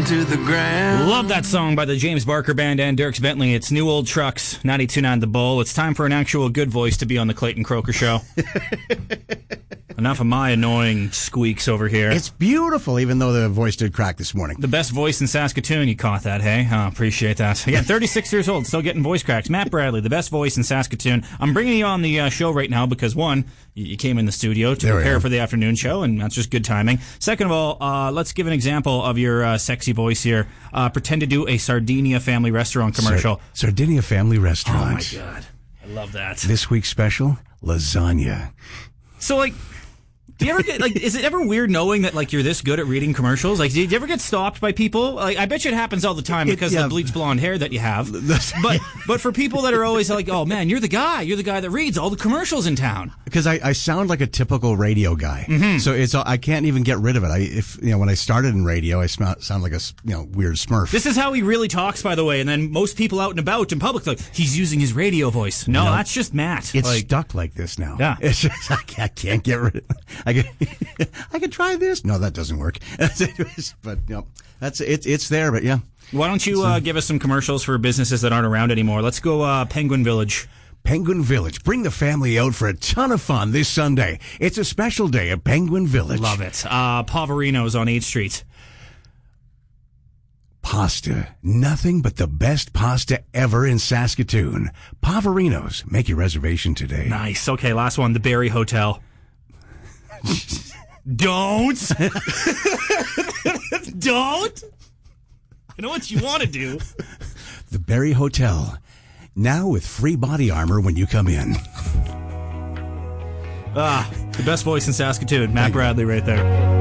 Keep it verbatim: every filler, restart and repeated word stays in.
to the ground. Love that song by the James Barker Band and Dierks Bentley. It's New Old Trucks, ninety-two point nine The Bull. It's time for an actual good voice to be on the Clayton Croker Show. Enough of my annoying squeaks over here. It's beautiful, even though the voice did crack this morning. The best voice in Saskatoon. You caught that, hey? Oh, appreciate that. Again, thirty-six years old, still getting voice cracks. Matt Bradley, the best voice in Saskatoon. I'm bringing you on the uh, show right now because, one, you came in the studio to There prepare for the afternoon show, and that's just good timing. Second of all, uh, let's give an example of your uh, sexy voice here. Uh, pretend to do a Sardinia Family Restaurant commercial. Sar- Sardinia Family Restaurant. Oh, my God. I love that. This week's special, lasagna. So, like... Do you ever get, like, is it ever weird knowing that, like, you're this good at reading commercials? Like, do you ever get stopped by people? Like, I bet you it happens all the time because it, yeah. of the bleach blonde hair that you have. But but for people that are always like, oh, man, you're the guy. You're the guy that reads all the commercials in town. Because I, I sound like a typical radio guy. Mm-hmm. So it's I can't even get rid of it. I if you know when I started in radio, I sound sound like a you know weird Smurf. This is how he really talks, by the way. And then most people out and about in public, like, he's using his radio voice. No, no that's just Matt. It's like, stuck like this now. Yeah. It's just, I, can't, I can't get rid of it. I can, I could try this. No, that doesn't work. But you know, that's it. It's there. But yeah. Why don't you uh, give us some commercials for businesses that aren't around anymore? Let's go uh, Penguin Village. Penguin Village. Bring the family out for a ton of fun this Sunday. It's a special day at Penguin Village. Love it. Uh, Poverino's on eighth Street. Pasta. Nothing but the best pasta ever in Saskatoon. Poverino's. Make your reservation today. Nice. Okay, last one. The Barrie Hotel. Don't. Don't. I know what you want to do. The Barrie Hotel. Now with free body armor when you come in. Ah, the best voice in Saskatoon. Matt Bradley right there.